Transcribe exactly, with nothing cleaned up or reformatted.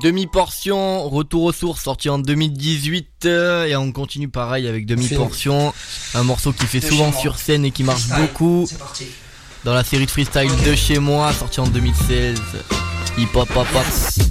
Demi-portion, retour aux sources, sorti en deux mille dix-huit. euh, Et on continue pareil avec demi-portion. Un morceau qui fait De souvent chez sur moi. scène et qui marche Freestyle. beaucoup. C'est parti. Dans la série de freestyle Ok. de chez moi, sorti en deux mille seize. Hip hop hop hop.